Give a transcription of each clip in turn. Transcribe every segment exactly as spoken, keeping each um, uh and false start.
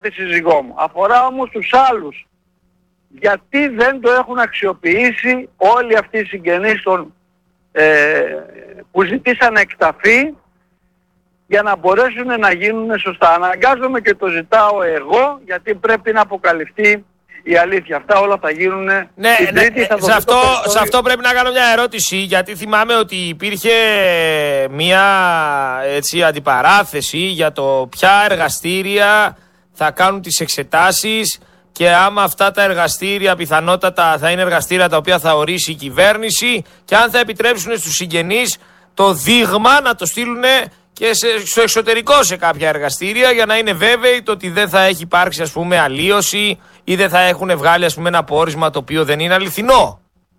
τη σύζυγό μου. Αφορά όμως τους άλλους. Γιατί δεν το έχουν αξιοποιήσει όλοι αυτοί οι συγγενείς των, ε, που ζητήσαν εκταφή για να μπορέσουν να γίνουν σωστά. Αναγκάζομαι και το ζητάω εγώ, γιατί πρέπει να αποκαλυφθεί η αλήθεια. Αυτά όλα θα γίνουν ναι, την ναι, Τρίτη. Θα σε, αυτό, σε αυτό πρέπει να κάνω μια ερώτηση, γιατί θυμάμαι ότι υπήρχε μια έτσι, αντιπαράθεση για το ποια εργαστήρια θα κάνουν τις εξετάσεις και άμα αυτά τα εργαστήρια πιθανότατα θα είναι εργαστήρια τα οποία θα ορίσει η κυβέρνηση και αν θα επιτρέψουν στους συγγενείς το δείγμα να το στείλουν και σε, στο εξωτερικό σε κάποια εργαστήρια για να είναι βέβαιοι το ότι δεν θα έχει υπάρξει ας πούμε αλλίωση ή δεν θα έχουν βγάλει ας πούμε ένα πόρισμα το οποίο δεν είναι αληθινό.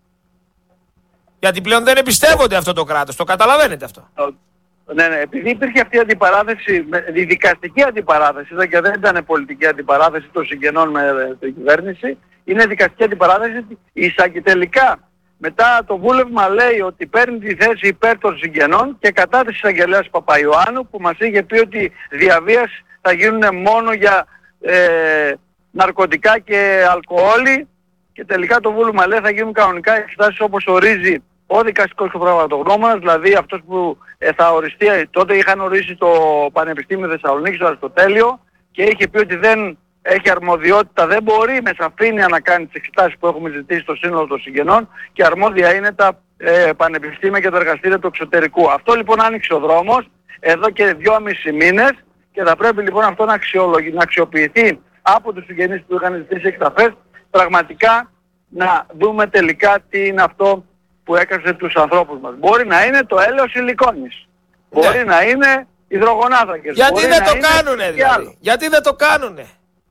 Γιατί πλέον δεν εμπιστεύονται αυτό το κράτος, το καταλαβαίνετε αυτό. Ναι, ναι, επειδή υπήρχε αυτή η αντιπαράθεση, η δικαστική αντιπαράθεση, και δεν ήταν πολιτική αντιπαράθεση των συγγενών με την κυβέρνηση, είναι δικαστική αντιπαράθεση, η τελικά μετά το βούλευμα λέει ότι παίρνει τη θέση υπέρ των συγγενών και κατά της εισαγγελέας Παπαϊωάννου που μας είχε πει ότι διαβίας θα γίνουν μόνο για ε, ναρκωτικά και αλκοόλι και τελικά το βούλευμα λέει θα γίνουν κανονικά εξετάσεις όπως ορίζει ο δικαστικός και ο πραγματογνώμονας, δηλαδή αυτός που ε, θα οριστεί, τότε είχαν ορίσει το Πανεπιστήμιο Θεσσαλονίκης, το Αριστοτέλειο και είχε πει ότι δεν έχει αρμοδιότητα, δεν μπορεί με σαφήνεια να κάνει τις εξετάσεις που έχουμε ζητήσει στο σύνολο των συγγενών και αρμόδια είναι τα ε, πανεπιστήμια και τα εργαστήρια του εξωτερικού. Αυτό λοιπόν άνοιξε ο δρόμος εδώ και δυόμισι μήνες και θα πρέπει λοιπόν αυτό να, να αξιοποιηθεί από τους συγγενείς που είχαν ζητήσει εκταφές, πραγματικά να δούμε τελικά τι είναι αυτό που έκασε τους ανθρώπους μας. Μπορεί να είναι το έλαιος σιλικόνης, μπορεί ναι. να είναι υδρογονάθρακες. Γιατί δεν το κάνουνε δηλαδή, γιατί δεν το κάνουνε.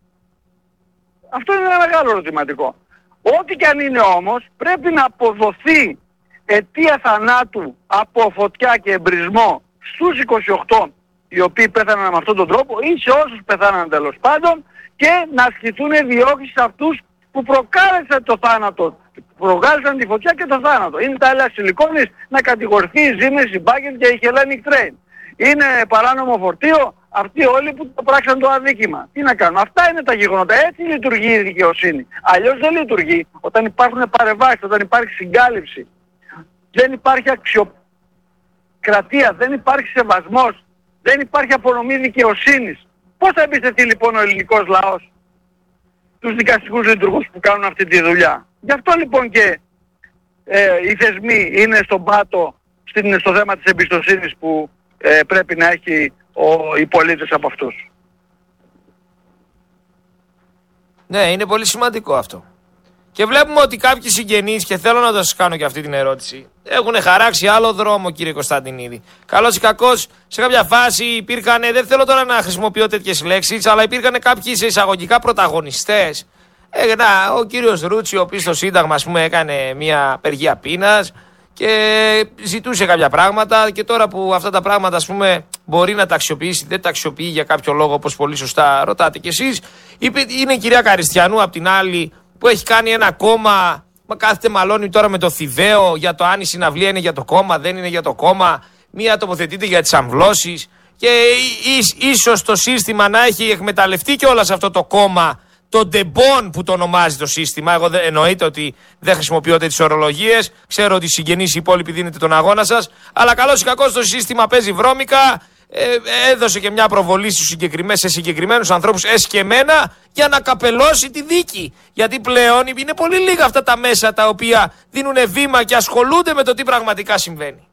Αυτό είναι ένα μεγάλο ερωτηματικό. Ό,τι και αν είναι όμως πρέπει να αποδοθεί αιτία θανάτου από φωτιά και εμπρισμό στους είκοσι οκτώ οι οποίοι πέθαναν με αυτόν τον τρόπο ή σε όσους πεθάναν τέλος πάντων και να ασκηθούν διώξεις σε αυτούς που προκάλεσαν το θάνατο, προκάλεσαν τη φωτιά και το θάνατο. Είναι τα έλαια σιλικόνης να κατηγορηθεί η Siemens, η Bayer και η Hellenic Train. Είναι παράνομο φορτίο αυτοί όλοι που το πράξαν το αδίκημα. Τι να κάνουν. Αυτά είναι τα γεγονότα. Έτσι λειτουργεί η δικαιοσύνη. Αλλιώς δεν λειτουργεί όταν υπάρχουν παρεμβάσεις, όταν υπάρχει συγκάλυψη. Δεν υπάρχει αξιοκρατία, δεν υπάρχει σεβασμός, δεν υπάρχει απονομή δικαιοσύνης. Πώς θα εμπιστευτεί λοιπόν ο ελληνικός λαός τους δικαστικούς λειτουργούς που κάνουν αυτή τη δουλειά. Γι' αυτό λοιπόν και ε, οι θεσμοί είναι στον πάτο στην, στο θέμα της εμπιστοσύνης που ε, πρέπει να έχει ο, οι πολίτες από αυτούς. Ναι, είναι πολύ σημαντικό αυτό. Και βλέπουμε ότι κάποιοι συγγενείς, και θέλω να σας κάνω και αυτή την ερώτηση, έχουν χαράξει άλλο δρόμο, κύριε Κωνσταντινίδη. Καλώς ή κακώς, σε κάποια φάση υπήρχαν, δεν θέλω τώρα να χρησιμοποιώ τέτοιες λέξεις, αλλά υπήρχαν κάποιοι σε εισαγωγικά πρωταγωνιστές. Ε, να, ο κύριος Ρούτσι, ο οποίος στο Σύνταγμα, ας πούμε, έκανε μια απεργία πείνας και ζητούσε κάποια πράγματα και τώρα που αυτά τα πράγματα, ας πούμε, μπορεί να τα αξιοποιήσει, δεν τα αξιοποιεί για κάποιο λόγο, όπως πολύ σωστά ρωτάτε κι εσείς. Είναι η κυρία Καριστιανού απ' την άλλη, που έχει κάνει ένα κόμμα, μα κάθεται μαλώνει τώρα με το Θηβαίο για το αν η συναυλία είναι για το κόμμα, δεν είναι για το κόμμα, μία τοποθετείται για τις αμβλώσεις και ίσ, ίσως το σύστημα να έχει εκμεταλλευτεί και όλα σε αυτό το κόμμα, το ντεμπόν που το ονομάζει το σύστημα. Εγώ δεν, εννοείται ότι δεν χρησιμοποιώ τις ορολογίες, ξέρω ότι οι συγγενείς οι υπόλοιποι δίνετε τον αγώνα σας, αλλά καλώς ή κακώς το σύστημα παίζει βρώμικα. Ε, έδωσε και μια προβολή στους συγκεκριμένους, σε συγκεκριμένους ανθρώπους εσκεμμένα για να καπελώσει τη δίκη. Γιατί πλέον είναι πολύ λίγα αυτά τα μέσα τα οποία δίνουν βήμα και ασχολούνται με το τι πραγματικά συμβαίνει.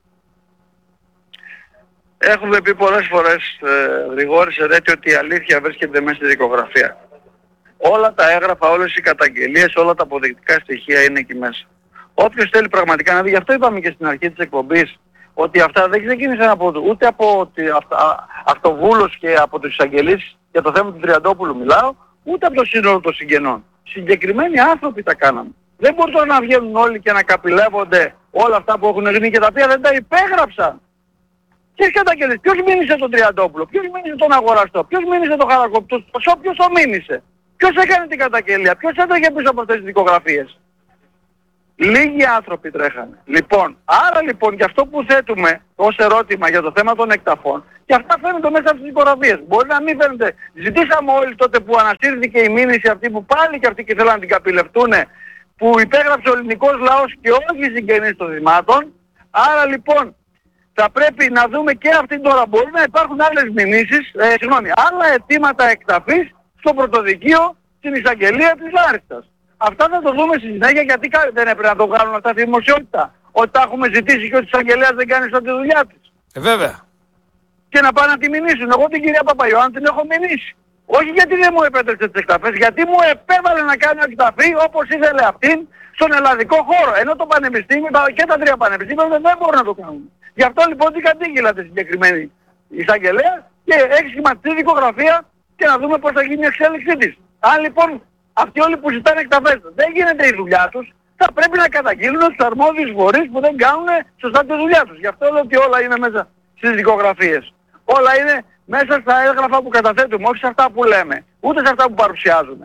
Έχουμε πει πολλές φορές, ε, Γρηγόρη Σερέτη, ότι η αλήθεια βρίσκεται μέσα στη δικογραφία. Όλα τα έγγραφα, όλες οι καταγγελίες, όλα τα αποδεικτικά στοιχεία είναι εκεί μέσα. Όποιος θέλει πραγματικά να δει, γι' αυτό είπαμε και στην αρχή της εκπομπής, ότι αυτά δεν ξεκίνησαν από, ούτε από αυτοβούλους και από τους εισαγγελείς, για το θέμα του Τριαντόπουλου μιλάω, ούτε από το σύνολο των συγγενών. Συγκεκριμένοι άνθρωποι τα κάναμε. Δεν μπορούν τώρα να βγαίνουν όλοι και να καπηλεύονται όλα αυτά που έχουν γίνει και τα οποία δεν τα υπέγραψαν. Ποιες καταγγελίες, ποιος μήνυσε τον Τριαντόπουλο, ποιος μήνυσε τον αγοραστό, ποιος μήνυσε τον Χαρακοπτό, ποιος το μήνυσε, ποιος έκανε την καταγγελία, ποιος έτρεχε πίσω από αυτές τις δικογραφίες. Λίγοι άνθρωποι τρέχανε. Λοιπόν, άρα λοιπόν και αυτό που θέτουμε ως ερώτημα για το θέμα των εκταφών, και αυτά φαίνονται μέσα από τις δικογραφίες. Μπορεί να μην φαίνονται. Ζητήσαμε όλοι τότε που ανασύρθηκε η μήνυση αυτή που πάλι και αυτοί και θέλουν να την καπηλευτούν, που υπέγραψε ο ελληνικός λαός και όχι οι συγγενείς των θυμάτων. Άρα λοιπόν θα πρέπει να δούμε και αυτή τώρα. Μπορεί να υπάρχουν άλλες μηνύσεις, ε, συγγνώμη, άλλα αιτήματα εκταφής στο πρωτοδικείο, στην εισαγγελία της Λάρισας. Αυτά θα το δούμε στη συνέχεια, γιατί δεν έπρεπε να το κάνουν αυτά στη δημοσιότητα. Ότι τα έχουμε ζητήσει και ο εισαγγελέας δεν κάνει σωστά τη δουλειά της. Ε, βέβαια. Και να πάνε να τη μηνύσουν. Εγώ την κυρία Παπαϊωάννη την έχω μηνύσει. Όχι γιατί δεν μου επέτρεψε τις εκταφές, γιατί μου επέβαλε να κάνω εκταφή όπως ήθελε αυτήν στον ελλαδικό χώρο. Ενώ το πανεπιστήμιο και τα τρία πανεπιστήμια δεν μπορούν να το κάνουν. Γι' αυτό λοιπόν την κατήγγειλα τη συγκεκριμένη εισαγγελέα και έχει σχηματιστεί δικογραφία και να δούμε πώς θα γίνει η εξέλιξή της. Αν λοιπόν αυτοί όλοι που ζητάνε εκταφές δεν γίνεται η δουλειά τους, θα πρέπει να καταγγείλουν τους αρμόδιους φορείς που δεν κάνουν σωστά τη δουλειά τους. Γι' αυτό λέω ότι όλα είναι μέσα στις δικογραφίες. Όλα είναι μέσα στα έγγραφα που καταθέτουμε, όχι σε αυτά που λέμε, ούτε σε αυτά που παρουσιάζουμε.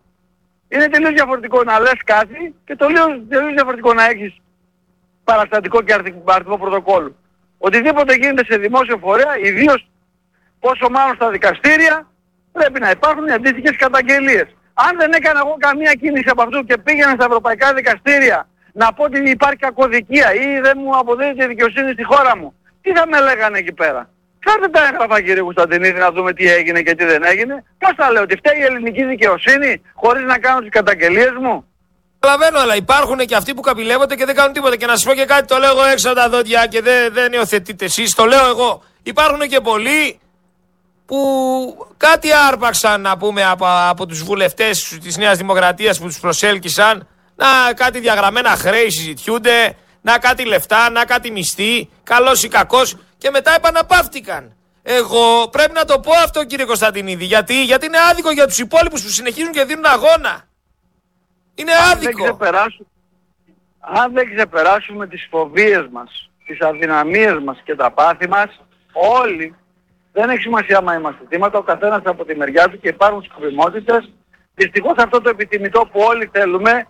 Είναι τελείως διαφορετικό να λες κάτι και τελείως, τελείως διαφορετικό να έχεις παραστατικό και αριθμό πρωτοκόλλου. Οτιδήποτε γίνεται σε δημόσιο φορέα, ιδίως πόσο μάλλον στα δικαστήρια, πρέπει να υπάρχουν οι αντίστοιχες καταγγελίες. Αν δεν έκανα εγώ καμία κίνηση από αυτού και πήγαινα στα ευρωπαϊκά δικαστήρια να πω ότι υπάρχει κακοδικία ή δεν μου αποδίδεται η δικαιοσύνη στη χώρα μου, τι θα με λέγανε εκεί πέρα? Φέρτε τα έγγραφα κύριε Κωνσταντινίδη να δούμε τι έγινε και τι δεν έγινε. Πώς θα λέω, ότι φταίει η ελληνική δικαιοσύνη χωρίς να κάνω τις καταγγελίες μου? Καταλαβαίνω, αλλά υπάρχουν και αυτοί που καπηλεύονται και δεν κάνουν τίποτα. Και να σας πω και κάτι, το λέω εγώ έξω από τα δόντια και δεν, δεν υιοθετείτε εσείς, το λέω εγώ. Υπάρχουν και πολλοί που κάτι άρπαξαν, να πούμε, από, από τους βουλευτές της Νέας Δημοκρατίας που τους προσέλκυσαν, να κάτι διαγραμμένα χρέη συζητιούνται, να κάτι λεφτά, να κάτι μισθή, καλός ή κακός, και μετά επαναπαύτηκαν. Εγώ πρέπει να το πω αυτό κύριε Κωνσταντινίδη, γιατί, γιατί είναι άδικο για τους υπόλοιπους που συνεχίζουν και δίνουν αγώνα. Είναι άδικο. Αν δεν, αν δεν ξεπεράσουμε τις φοβίες μας, τις αδυναμίες μας και τα πάθη μας, όλοι, δεν έχει σημασία άμα είμαστε θύματα, ο καθένας από τη μεριά του και υπάρχουν σκοπιμότητες. Δυστυχώς αυτό το επιθυμητό που όλοι θέλουμε,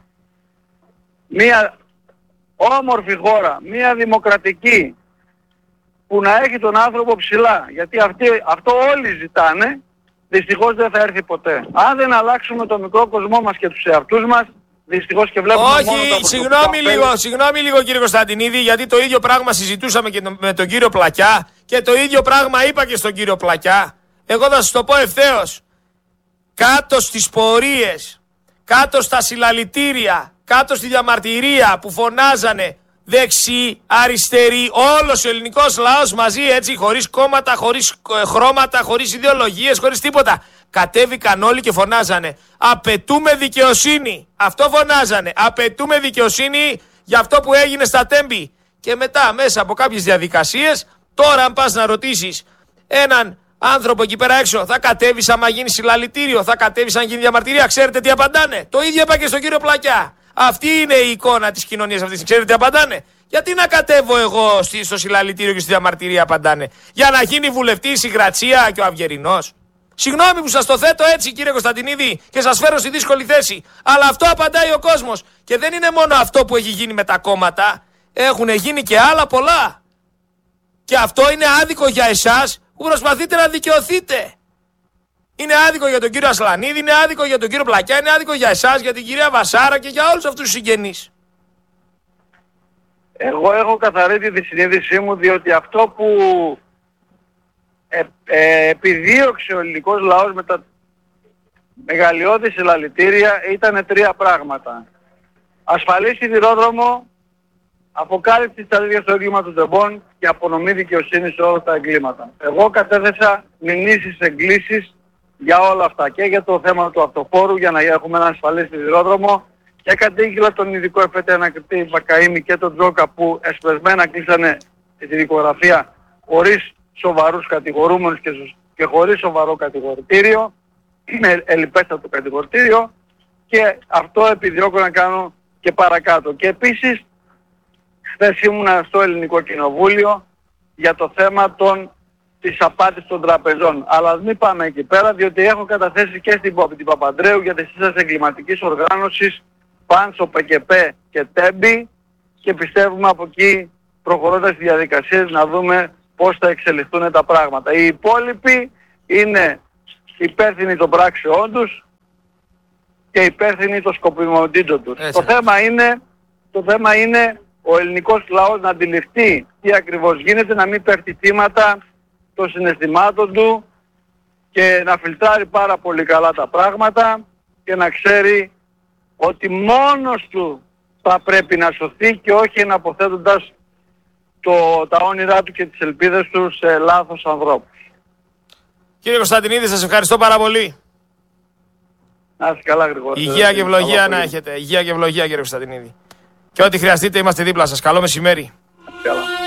μια όμορφη χώρα, μια δημοκρατική, που να έχει τον άνθρωπο ψηλά, γιατί αυτοί, αυτό όλοι ζητάνε, δυστυχώς δεν θα έρθει ποτέ. Αν δεν αλλάξουμε το μικρό κοσμό μας και τους εαυτούς μας, δυστυχώς και βλέπουμε Όχι, μόνο τα συγγνώμη λίγο, συγγνώμη λίγο κύριε Κωνσταντινίδη, γιατί το ίδιο πράγμα συζητούσαμε και με τον κύριο Πλακιά και το ίδιο πράγμα είπα και στον κύριο Πλακιά. Εγώ θα σας το πω ευθέως. Κάτω στις πορείες, κάτω στα συλλαλητήρια, κάτω στη διαμαρτυρία που φωνάζανε δεξί, αριστερή, όλος ο ελληνικός λαός μαζί, έτσι, χωρίς κόμματα, χωρίς ε, χρώματα, χωρίς ιδεολογίες, χωρίς τίποτα. Κατέβηκαν όλοι και φωνάζανε απαιτούμε δικαιοσύνη. Αυτό φωνάζανε. Απαιτούμε δικαιοσύνη για αυτό που έγινε στα Τέμπη. Και μετά μέσα από κάποιες διαδικασίες, τώρα αν πας να ρωτήσεις έναν άνθρωπο εκεί πέρα έξω, θα κατέβεις άμα γίνει συλλαλητήριο, θα κατέβεις αν γίνει διαμαρτυρία, ξέρετε τι απαντάνε? Το ίδιο είπα και στον κύριο Πλακιά. Αυτή είναι η εικόνα της κοινωνίας αυτής. Ξέρετε τι απαντάνε? Γιατί να κατέβω εγώ στο συλλαλητήριο και στη διαμαρτυρία, απαντάνε? Για να γίνει βουλευτής η Γρατσία και ο Αυγερινός. Συγγνώμη που σας το θέτω έτσι κύριε Κωνσταντινίδη και σας φέρω στη δύσκολη θέση. Αλλά αυτό απαντάει ο κόσμος. Και δεν είναι μόνο αυτό που έχει γίνει με τα κόμματα. Έχουν γίνει και άλλα πολλά. Και αυτό είναι άδικο για εσάς που προσπαθείτε να δικαιωθείτε. Είναι άδικο για τον κύριο Ασλανίδη, είναι άδικο για τον κύριο Πλακιά, είναι άδικο για εσάς, για την κυρία Βασάρα και για όλους αυτούς τους συγγενείς. Εγώ έχω καθαρίσει τη συνείδησή μου, διότι αυτό που ε, ε, επιδίωξε ο ελληνικός λαός με τα μεγαλειώδη συλλαλητήρια ήταν τρία πράγματα. Ασφαλή σιδηρόδρομο, αποκάλυψη της αλήθειας στο έγκλημα του Ντεμπόν και απονομή δικαιοσύνη σε όλα τα εγκλήματα. Εγώ κατέθεσα μηνύσεις εγκλήσεις για όλα αυτά και για το θέμα του αυτοφόρου για να έχουμε ένα ασφαλή σιδηρόδρομο και κατήγγειλα τον ειδικό εφέτη ανακριτή Βακαΐμη και τον Τζόκα που εσπεσμένα κλείσανε τη δικογραφία χωρίς σοβαρούς κατηγορούμενους και, και χωρίς σοβαρό κατηγορητήριο, με ελιπέστατο κατηγορητήριο, και αυτό επιδιώκω να κάνω και παρακάτω. Και επίσης χθες ήμουνα στο Ελληνικό Κοινοβούλιο για το θέμα των, της απάτης των τραπεζών. Αλλά μην πάμε εκεί πέρα, διότι έχω καταθέσει και στην την Παπαντρέου για τη σύσταση εγκληματικής οργάνωσης Πάνσο, Πεκεπέ και Τέμπη και πιστεύουμε από εκεί προχωρώντας τις διαδικασίες να δούμε πώς θα εξελιχθούν τα πράγματα. Οι υπόλοιποι είναι υπεύθυνοι των πράξεών τους και υπεύθυνοι των σκοπιμοτήτων τους. Το θέμα, είναι, το θέμα είναι ο ελληνικός λαός να αντιληφθεί τι ακριβώς γίνεται, να μην πέφτει θύματα των συναισθημάτων του και να φιλτράρει πάρα πολύ καλά τα πράγματα και να ξέρει ότι μόνος του θα πρέπει να σωθεί και όχι εναποθέτοντας το, τα όνειρά του και τις ελπίδες του σε λάθος ανθρώπους. Κύριε Κωνσταντινίδη, σας ευχαριστώ πάρα πολύ. Να είστε καλά, Γρηγόρη. Υγεία και ευλογία να έχετε. Υγεία και ευλογία, κύριε Κωνσταντινίδη. Και ό,τι χρειαστείτε είμαστε δίπλα σας. Καλό μεσημέρι. Καλά.